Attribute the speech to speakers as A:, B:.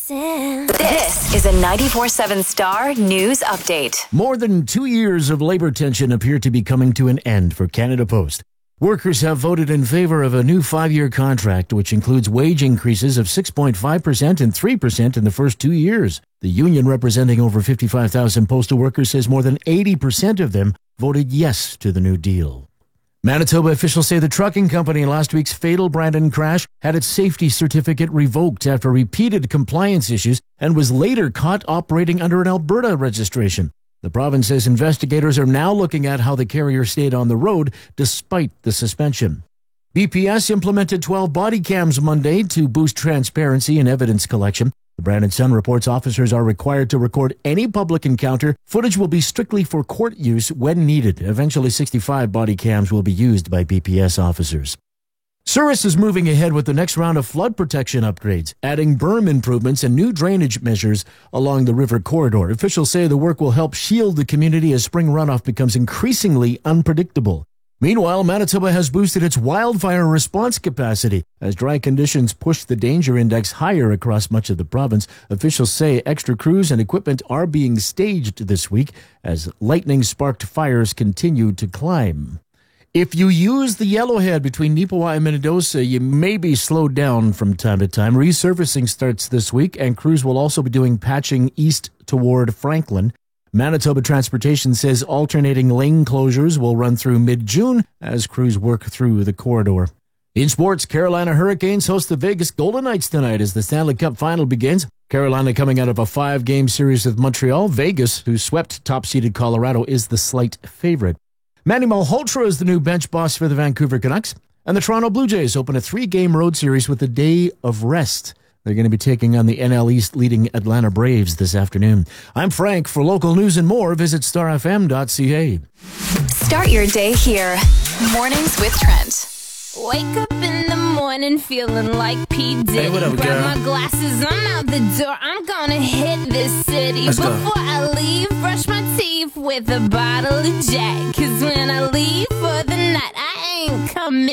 A: listen.
B: This is a 94.7 Star News Update.
C: More than 2 years of labor tension appear to be coming to an end for Canada Post. Workers have voted in favor of a new 5-year contract, which includes wage increases of 6.5% and 3% in the first 2 years. The union, representing over 55,000 postal workers, says more than 80% of them voted yes to the new deal. Manitoba officials say the trucking company in last week's fatal Brandon crash had its safety certificate revoked after repeated compliance issues and was later caught operating under an Alberta registration. The province says investigators are now looking at how the carrier stayed on the road despite the suspension. BPS implemented 12 body cams Monday to boost transparency and evidence collection. The Brandon Sun reports officers are required to record any public encounter. Footage will be strictly for court use when needed. Eventually, 65 body cams will be used by BPS officers. Souris is moving ahead with the next round of flood protection upgrades, adding berm improvements and new drainage measures along the river corridor. Officials say the work will help shield the community as spring runoff becomes increasingly unpredictable. Meanwhile, Manitoba has boosted its wildfire response capacity as dry conditions push the danger index higher across much of the province. Officials say extra crews and equipment are being staged this week as lightning-sparked fires continue to climb. If you use the Yellowhead between Nipawa and Minnedosa, you may be slowed down from time to time. Resurfacing starts this week, and crews will also be doing patching east toward Franklin. Manitoba Transportation says alternating lane closures will run through mid-June as crews work through the corridor. In sports, Carolina Hurricanes host the Vegas Golden Knights tonight as the Stanley Cup Final begins. Carolina coming out of a 5-game series with Montreal. Vegas, who swept top-seeded Colorado, is the slight favorite. Manny Malhotra is the new bench boss for the Vancouver Canucks. And the Toronto Blue Jays open a 3-game road series with a day of rest. They're going to be taking on the NL East leading Atlanta Braves this afternoon. I'm Frank. For local news and more, visit starfm.ca.
B: Start your day here. Mornings with Trent.
A: Wake up in the morning feeling like P. Diddy.
D: Hey, what up,
A: Grab
D: girl?
A: my glasses, I'm out the door. I'm gonna hit this city.
D: Let's go.
A: Before I leave, brush my teeth with a bottle of Jack. 'Cause when I leave for the night, I ain't coming